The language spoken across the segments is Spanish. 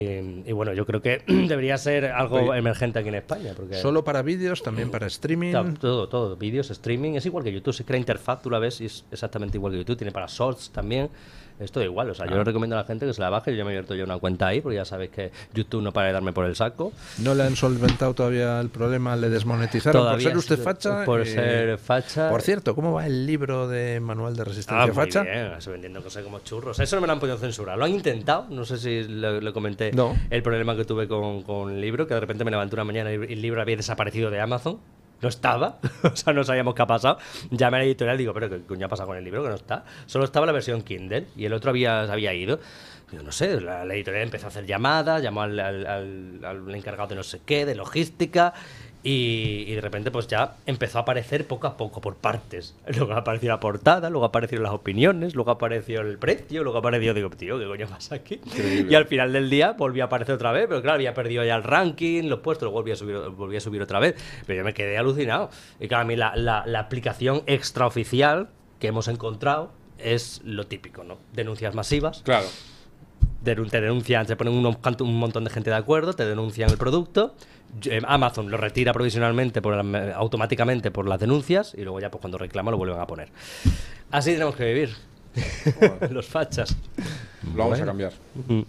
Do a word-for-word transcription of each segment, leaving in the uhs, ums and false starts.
Y, y bueno, yo creo que debería ser algo Oye, emergente aquí en España. Porque ¿solo para vídeos, también para streaming? Todo, todo, todo, vídeos, streaming, es igual que YouTube. Si crea interfaz, tú la ves y es exactamente igual que YouTube. Tiene para shorts también. Es todo igual. O sea, Ah. yo le recomiendo a la gente que se la baje. Yo ya me he abierto yo una cuenta ahí, porque ya sabéis que YouTube no para de darme por el saco. ¿No le han solventado todavía el problema? ¿Le desmonetizaron Todavía, por ser usted facha? Por Eh, ser facha. Por cierto, ¿cómo va el libro de Manual de Resistencia Ah, muy Facha? bien, estoy vendiendo cosas como churros. Eso no me lo han podido censurar. Lo han intentado. No sé si lo, lo comenté. No. El problema que tuve con, con el libro, que de repente me levanté una mañana y el libro había desaparecido de Amazon. No estaba, o sea, no sabíamos qué ha pasado. Llamé a la editorial y digo, pero ¿qué coño ha pasado con el libro? Que no está. Solo estaba la versión Kindle y el otro había, había ido. Digo, no sé, la, la editorial empezó a hacer llamadas, llamó al, al, al, al encargado de no sé qué, de logística. Y, y de repente pues ya empezó a aparecer poco a poco, por partes. Luego apareció la portada, luego aparecieron las opiniones, luego apareció el precio, luego apareció, digo, tío, ¿qué coño pasa aquí? Increíble. Y al final del día volvió a aparecer otra vez, pero claro, había perdido ya el ranking, los puestos, lo volví a subir, volví a subir otra vez. Pero yo me quedé alucinado. Y claro, a mí la, la, la aplicación extraoficial que hemos encontrado es lo típico, ¿no? Denuncias masivas. Claro. Te denuncian, se ponen unos, un montón de gente de acuerdo, te denuncian el producto. Amazon lo retira provisionalmente, por, automáticamente por las denuncias, y luego ya pues cuando reclama lo vuelven a poner. Así tenemos que vivir. Los fachas. Lo vamos Bueno. a cambiar. Mm.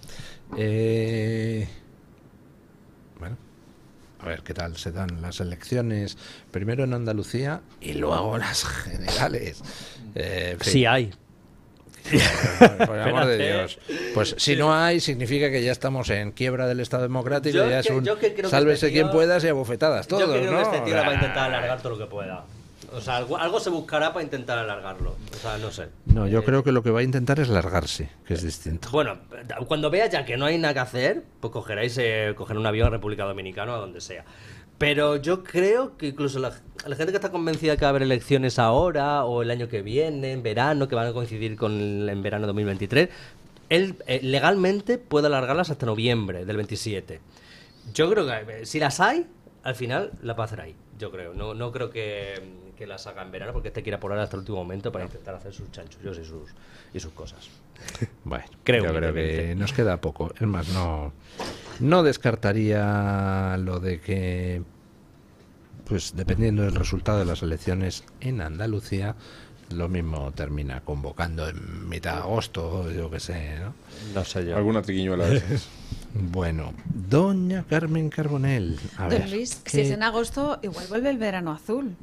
Eh, bueno, a ver qué tal se dan las elecciones, primero en Andalucía y luego las generales. Eh, en fin. Sí hay. Por el amor de Espérate. Dios. Pues si no hay, significa que ya estamos en quiebra del Estado Democrático. Yo Ya es que- un yo que creo que sálvese este quien tío- puedas y a bofetadas todos, Yo creo ¿no? que este tío la va a intentar alargar todo lo que pueda. O sea, algo, algo se buscará para intentar alargarlo. O sea, no sé. No, yo Eh, creo que lo que va a intentar es largarse, que es distinto. Bueno, cuando vea ya que no hay nada que hacer, pues cogeréis eh, coger un avión a República Dominicana o a donde sea. Pero yo creo que incluso la, la gente que está convencida que va a haber elecciones ahora o el año que viene, en verano, que van a coincidir con el, en verano de dos mil veintitrés, él eh, legalmente puede alargarlas hasta noviembre del veintisiete. Yo creo que eh, si las hay, al final las va a hacer ahí. Yo creo. No, no creo que, que las haga en verano porque este quiere apurar hasta el último momento para intentar hacer sus chanchullos y sus, y sus cosas. Bueno, Creo yo creo que humildemente. nos queda poco. Es más, no, no descartaría lo de que, pues dependiendo del resultado de las elecciones en Andalucía, lo mismo termina convocando en mitad de agosto, yo qué sé, ¿no? No sé yo. Alguna triquiñuela de esas. Bueno, doña Carmen Carbonell. A ver, Don Luis, ¿qué- si es en agosto, igual vuelve el verano azul.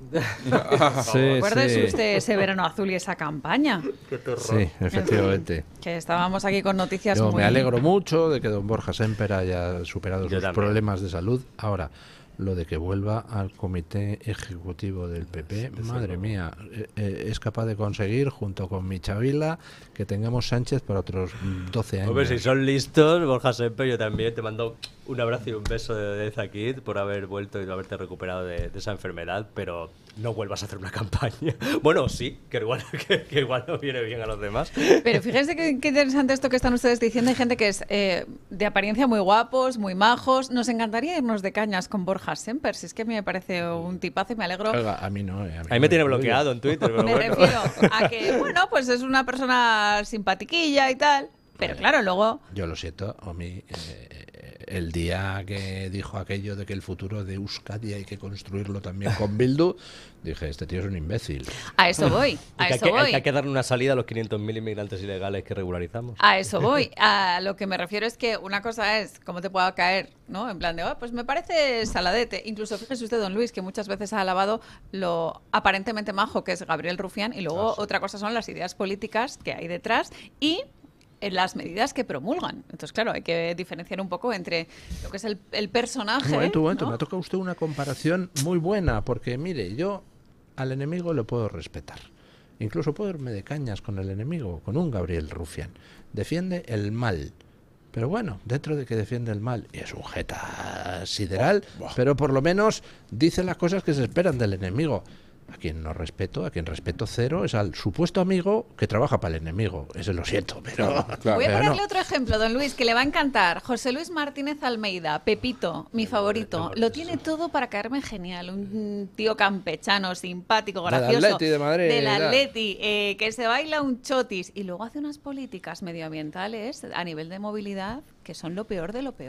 Sí, Acuérdese sí. usted ese verano azul y esa campaña. Sí, efectivamente. Que estábamos aquí con noticias Yo muy... me alegro mucho de que don Borja Semper haya superado Yo sus también. problemas de salud. Ahora, lo de que vuelva al comité ejecutivo del P P, madre mía, eh, eh, es capaz de conseguir, junto con Michavila, que tengamos Sánchez por otros doce años. Hombre, si son listos, Borja Semper, yo también te mando un abrazo y un beso de Deza Kid por haber vuelto y no haberte recuperado de, de esa enfermedad, pero no vuelvas a hacer una campaña. Bueno, sí, que igual, que, que igual no viene bien a los demás. Pero fíjense qué, qué interesante esto que están ustedes diciendo. Hay gente que es eh, de apariencia muy guapos, muy majos. Nos encantaría irnos de cañas con Borja Semper. Si es que a mí me parece un tipazo y me alegro. Oiga, a mí no. eh, a mí Ahí no me tiene incluye. bloqueado en Twitter, pero Me bueno. refiero a que, bueno, pues es una persona simpatiquilla y tal. Pero claro, luego... Yo lo siento, a mí eh, el día que dijo aquello de que el futuro de Euskadi hay que construirlo también con Bildu, dije, este tío es un imbécil. A eso voy, Y a que hay, eso que, hay voy. que- hay que darle una salida a los quinientos mil inmigrantes ilegales que regularizamos. A eso voy. A lo que me refiero es que una cosa es cómo te pueda caer, ¿no? En plan de, oh, pues me parece saladete. Incluso fíjese usted, don Luis, que muchas veces ha alabado lo aparentemente majo que es Gabriel Rufián, y luego otra cosa son las ideas políticas que hay detrás y en las medidas que promulgan. Entonces, claro, hay que diferenciar un poco entre lo que es el, el personaje. Un momento, un momento, ¿no? me ha tocado usted una comparación muy buena, porque mire, yo al enemigo le puedo respetar. Incluso puedo irme de cañas con el enemigo, con un Gabriel Rufián. Defiende el mal. Pero bueno, dentro de que defiende el mal, y es un jeta sideral, pero por lo menos dice las cosas que se esperan del enemigo. A quien no respeto, a quien respeto cero, es al supuesto amigo que trabaja para el enemigo. Ese lo siento, pero... Claro. Voy a pero ponerle no. otro ejemplo, don Luis, que le va a encantar. José Luis Martínez Almeida, Pepito, mi favorito. Lo tiene todo para caerme genial. Un tío campechano, simpático, Del gracioso. Atleti de Madrid, Del ya. Atleti, eh, que se baila un chotis. Y luego hace unas políticas medioambientales a nivel de movilidad que son lo peor de lo peor.